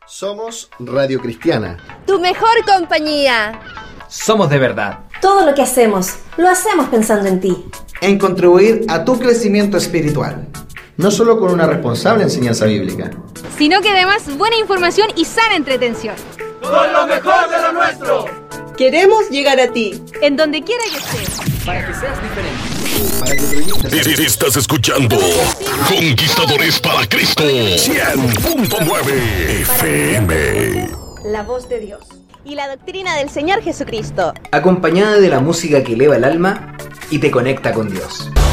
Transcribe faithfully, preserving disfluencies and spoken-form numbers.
Somos Radio Cristiana. Tu mejor compañía. Somos de verdad. Todo lo que hacemos, lo hacemos pensando en ti. En contribuir a tu crecimiento espiritual. No solo con una responsable enseñanza bíblica, sino que además buena información y sana entretención. Con lo mejor de lo nuestro. Queremos llegar a ti, en donde quiera que estés, para que seas diferente. Para que proyectes. Estás escuchando Conquistadores para Cristo cien punto nueve F M. La voz de Dios y la doctrina del Señor Jesucristo, acompañada de la música que eleva el alma y te conecta con Dios.